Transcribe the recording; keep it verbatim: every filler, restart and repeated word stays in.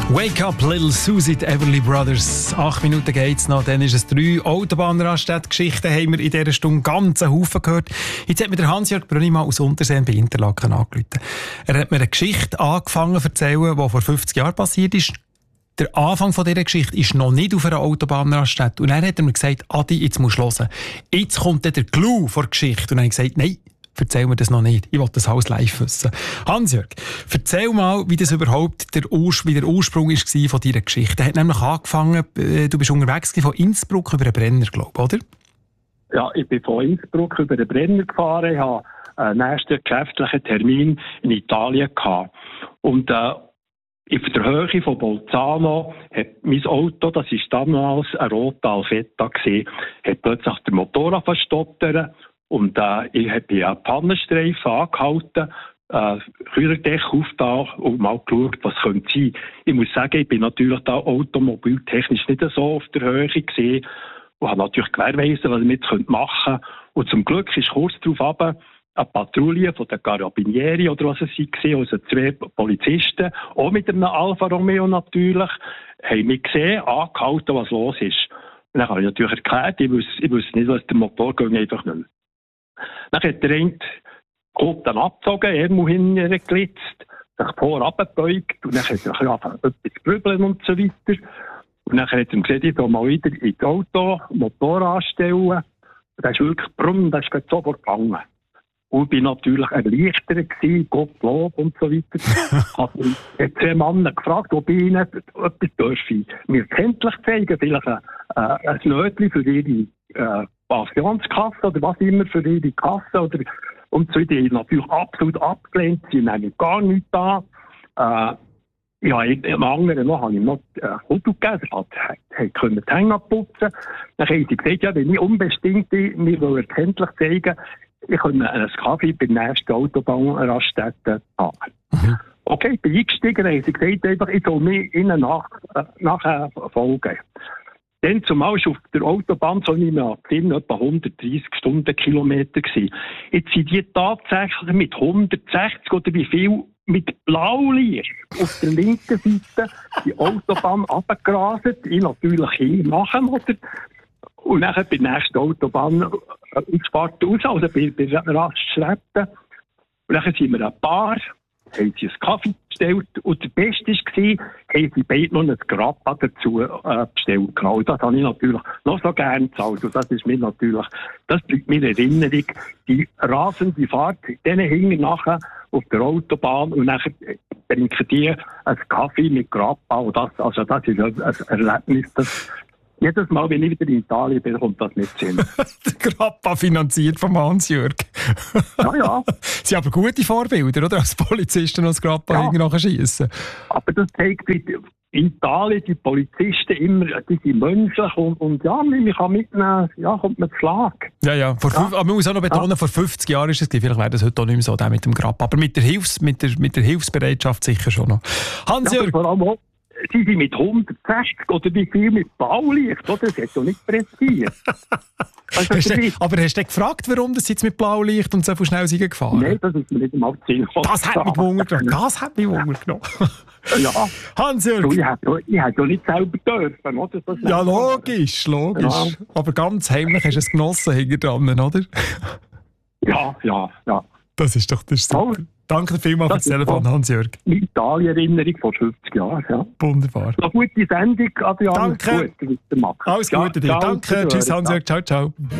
Wake up, Little Susie, die Everly Brothers. Acht Minuten geht's noch, dann ist es drei. Autobahnraststätte-Geschichten haben wir in dieser Stunde ganz einen Haufen gehört. Jetzt hat mir der Hans-Jörg Brönnimann aus Unterseen bei Interlaken angerufen. Er hat mir eine Geschichte angefangen zu erzählen, die vor fünfzig Jahren passiert ist. Der Anfang von dieser Geschichte ist noch nicht auf einer Autobahnraststätte. Und dann hat er mir gesagt, Adi, jetzt musst du hören. Jetzt kommt dann der Clou vor der Geschichte. Und dann habe ich gesagt, nein, erzähl mir das noch nicht. Ich will das alles live wissen. Hans-Jörg, erzähl mal, wie das überhaupt der, Urs- wie der Ursprung war von deiner Geschichte. Er hat nämlich angefangen, du bist unterwegs von Innsbruck über den Brenner, glaube ich, oder? Ja, ich bin von Innsbruck über den Brenner gefahren. Ich hatte einen nächsten geschäftlichen Termin in Italien gehabt. Und äh, auf der Höhe von Bolzano hat mein Auto, das war damals ein roter Alfetta gewesen, hat plötzlich der Motor verstottert. Und äh, ich habe einen Pannenstreifen angehalten, äh, Kühlerdech aufgetan und mal geschaut, was könnte sein. Ich muss sagen, ich bin natürlich da automobiltechnisch nicht so auf der Höhe gesehen und habe natürlich gewährleistet, was ich damit machen könnte. Und zum Glück ist kurz darauf runter eine Patrouille von den Carabinieri oder was es war, also zwei Polizisten, auch mit einem Alfa Romeo natürlich, haben mich gesehen, angehalten, was los ist. Und dann habe ich natürlich erklärt, ich wusste, ich wusste nicht, was der Motor ging, einfach nicht mehr. Dann hat der eine Kotten abgezogen, irgendwo hingeglitzt, sich vor runtergebeugt und dann hat er angefangen, etwas zu grübeln und so weiter. Und dann hat er gesagt, ich soll mal wieder in das Auto Motor anstellen. Und dann ist wirklich brumm, dann ist es sofort gegangen. Und ich war natürlich erleichtert gewesen, Gottlob und so weiter. Ich habe zwei Männer gefragt, ob ich ihnen etwas dürfe. Mir kenntlich zeigen, vielleicht ein, äh, ein Nötchen für ihre äh, Pensionskasse oder was immer für ihre Kasse. Oder, und so weiter. Die haben natürlich absolut abgelehnt. Sie nehmen gar nichts da. Äh, ja, im anderen noch habe ich noch ein Foto gegeben. Er hat die Hänge putzen. Dann haben sie gesagt, ja, wenn ich unbestimmt bin, wir wollen erkenntlich zeigen, ich konnte einen Kaffee bei der nächsten Autobahnraststätte haben. Mhm. Okay, ich bin eingestiegen, haben sie gesagt, einfach, ich soll mir ihnen nach, äh, nachher folgen. Dann zumal ist auf der Autobahn, so nicht mehr gesehen, etwa hundertdreissig Stundenkilometer gewesen. Jetzt sind die tatsächlich mit hundertsechzig oder wie viel mit Blaulicht auf der linken Seite die Autobahn runtergerasert. Ich natürlich hin nachher, oder? Und dann bei der nächsten Autobahn Ausfahrt raus, also bei, bei Raststätten. Und dann sind wir ein Paar, haben sie einen Kaffee bestellt. Und der Beste war, haben sie beide noch ein Grappa dazu äh, bestellt. Genau, das habe ich natürlich noch so gerne gezahlt. Und das ist mir natürlich, das bleibt mir in Erinnerung, die rasende Fahrt, denen hingen nachher auf der Autobahn und dann trinken die einen Kaffee mit Grappa. Und das, also das ist ein, ein Erlebnis, das jedes Mal, wenn ich wieder in Italien bin, kommt das nicht hin. Der Grappa finanziert vom Hans-Jörg. Ja, ja. Sie haben aber gute Vorbilder, oder? Als Polizisten noch das Grappa ja. Nachher schiessen. Aber das zeigt, wie in Italien die Polizisten immer, die sind menschlich und, und ja, man kann mitnehmen, ja, kommt man zu Schlag. Ja, ja. Vor ja. Fünf, aber man muss auch noch betonen, ja. Vor fünfzig Jahren ist es, vielleicht wäre das heute auch nicht mehr so, der mit dem Grappa. Aber mit der, Hilfs-, mit der, mit der Hilfsbereitschaft sicher schon noch. Hans-Jörg. Ja, sie sind mit hundertsechzig oder wie viel mit Blaulicht, oder? Das hat doch nicht pressiert. Also hast du, aber hast du gefragt, warum das jetzt mit Blaulicht und so viel schnell sind gefahren? Nein, das ist mir nicht einmal Sinn. Das hat mich Wunder genommen. Das hat mich Wunder genommen. Ja. Hans-Jörg. Ich hätte doch nicht selber dürfen, oder? Das ja, logisch, logisch. Ja. Aber ganz heimlich hast du es genossen hinter dran, oder? Ja, ja, ja. Das ist doch das super. Oh. Danke vielmals für das Telefon, Hans-Jörg. Italien-Erinnerung vor fünfzig Jahren, ja. Wunderbar. Eine gute Sendung, Adrian. Danke. Gut, Alles Gute dir. Ja, Danke. Tschüss, Hans-Jörg. Ciao, ciao.